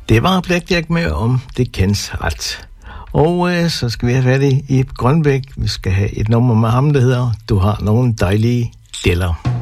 Det var Blackjack med om det kendes ret. Og så skal vi have fat i Grønbæk. Vi skal have et nummer med ham, der hedder Du har nogle dejlige deller.